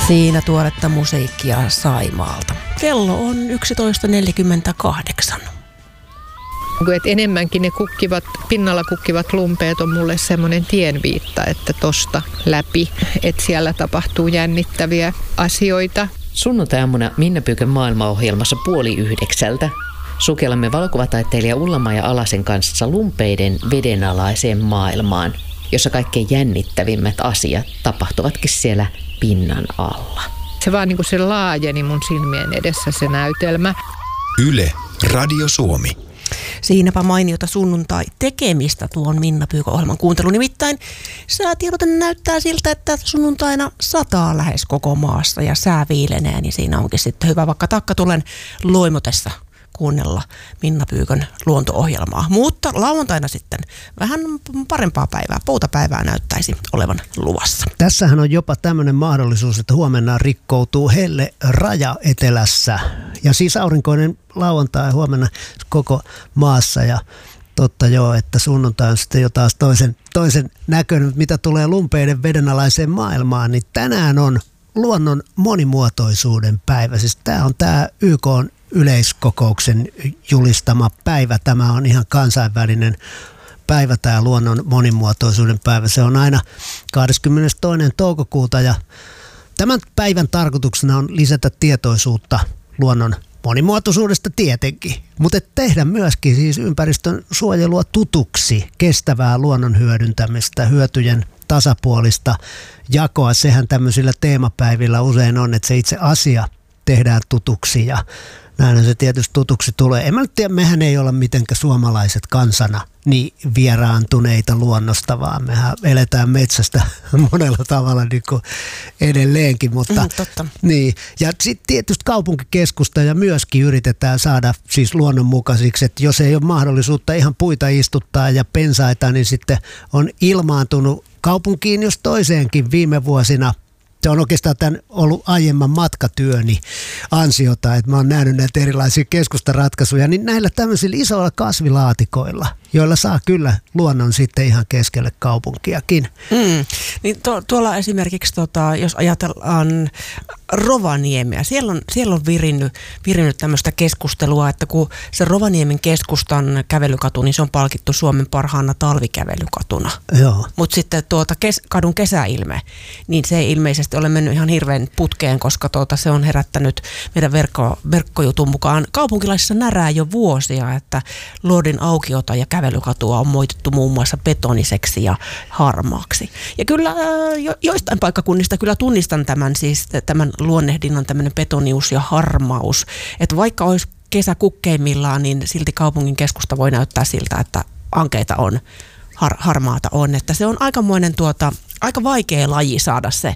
Siinä tuoretta musiikkia Saimaalta. Kello on 11.48. Et enemmänkin ne pinnalla kukkivat lumpeet on mulle semmoinen tienviitta, että tosta läpi, että siellä tapahtuu jännittäviä asioita. Sunnuntai-aamuna Minna Pyykön maailmaohjelmassa 8:30 sukellamme valokuvataiteilija Ulla-Maija Alasen kanssa lumpeiden vedenalaiseen maailmaan, jossa kaikkein jännittävimmät asiat tapahtuvatkin siellä pinnan alla. Se vaan niin kuin se laajeni mun silmien edessä se näytelmä. Yle, Radio Suomi. Siinäpä mainiota sunnuntai-tekemistä tuon Minna Pyykön ohjelman kuuntelu. Nimittäin säätiedote näyttää siltä, että sunnuntaina sataa lähes koko maassa ja sää viilenee, niin siinä onkin sitten hyvä vaikka takkatulen loimotessa kuunnella Minna Pyykön luonto-ohjelmaa. Mutta lauantaina sitten vähän parempaa päivää, poutapäivää näyttäisi olevan luvassa. Tässähän on jopa tämmöinen mahdollisuus, että huomenna rikkoutuu helle raja etelässä. Ja siis aurinkoinen lauantai huomenna koko maassa ja totta joo, että sunnuntai on sitten jo taas toisen näköinen, mitä tulee lumpeiden vedenalaiseen maailmaan, niin tänään on luonnon monimuotoisuuden päivä. Siis tämä on tämä YK:n yleiskokouksen julistama päivä. Tämä on ihan kansainvälinen päivä, tämä luonnon monimuotoisuuden päivä. Se on aina 22. toukokuuta ja tämän päivän tarkoituksena on lisätä tietoisuutta luonnon monimuotoisuudesta tietenkin, mutta tehdä myöskin siis ympäristön suojelua tutuksi, kestävää luonnon hyödyntämistä, hyötyjen tasapuolista jakoa. Sehän tämmöisillä teemapäivillä usein on, että se itse asia tehdään tutuksi ja näin se tietysti tutuksi tulee. En mä nyt tiedä, mehän ei olla mitenkään suomalaiset kansana niin vieraantuneita luonnosta, vaan mehän eletään metsästä monella tavalla niin kuin edelleenkin. Mutta, totta. Niin. Ja sitten tietysti kaupunkikeskusta ja myöskin yritetään saada siis luonnonmukaisiksi, että jos ei ole mahdollisuutta ihan puita istuttaa ja pensaita, niin sitten on ilmaantunut kaupunkiin jos toiseenkin viime vuosina. Se on oikeastaan tämän ollut aiemman matkatyöni ansiota, että mä oon nähnyt näitä erilaisia keskustaratkaisuja, niin näillä tämmöisillä isoilla kasvilaatikoilla, joilla saa kyllä luonnon sitten ihan keskelle kaupunkiakin. Niin tuolla esimerkiksi, jos ajatellaan Rovaniemeä, siellä on virinnyt tämmöistä keskustelua, että kun se Rovaniemen keskustan kävelykatu, niin se on palkittu Suomen parhaana talvikävelykatuna. Mutta sitten kadun kesäilme, niin se ei ilmeisesti ole mennyt ihan hirveän putkeen, koska se on herättänyt meidän verkkojutun mukaan kaupunkilaisissa närää jo vuosia, että Lordin aukiota ja kävelykatua on moitettu muun muassa betoniseksi ja harmaaksi. Ja kyllä joistain paikkakunnista kyllä tunnistan tämän luonnehdinnan tämmöinen betonius ja harmaus, että vaikka olisi kesä kukkeimmillaan, niin silti kaupungin keskusta voi näyttää siltä, että ankeita on, harmaata on, että se on aikamoinen aika vaikea laji saada se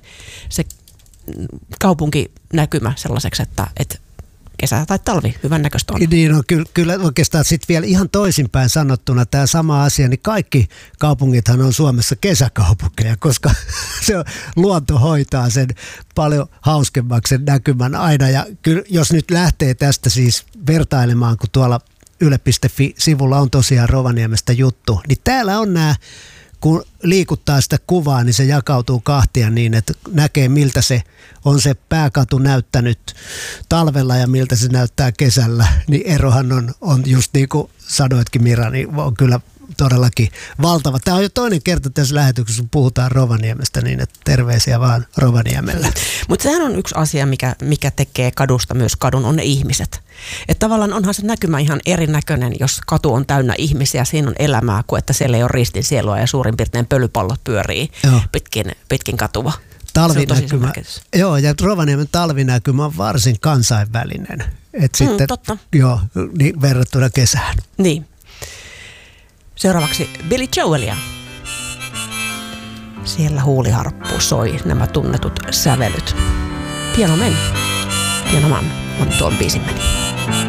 kaupunkinäkymä sellaiseksi, että kesä tai talvi hyvän näköistä on. Niin on kyllä oikeastaan sitten vielä ihan toisinpäin sanottuna tämä sama asia, niin kaikki kaupungithan on Suomessa kesäkaupunkeja, koska se luonto hoitaa sen paljon hauskemmaksi sen näkymän aina. Ja kyllä jos nyt lähtee tästä siis vertailemaan, kun tuolla yle.fi-sivulla on tosiaan Rovaniemestä juttu, niin täällä on nämä, kun liikuttaa sitä kuvaa, niin se jakautuu kahtia niin, että näkee miltä se on se pääkatu näyttänyt talvella ja miltä se näyttää kesällä. Niin erohan on just niin kuin sanoitkin Mira, niin on kyllä todellakin valtava. Tämä on jo toinen kerta tässä lähetyksessä, kun puhutaan Rovaniemestä, niin että terveisiä vaan Rovaniemelle. Mutta sehän on yksi asia, mikä tekee kadusta myös kadun, on ne ihmiset. Että tavallaan onhan se näkymä ihan erinäköinen, jos katu on täynnä ihmisiä, siinä on elämää, kuin että siellä ei ole ristin sielua ja suurin piirtein pölypallot pyörii pitkin katua. Talvinäkymä. Joo, ja Rovaniemen talvinäkymä on varsin kansainvälinen. Sitten, totta. Joo, niin verrattuna kesään. Niin. Seuraavaksi Billy Joelia. Siellä huuliharppu soi nämä tunnetut sävelyt. Piano Man on tuon biisin meni.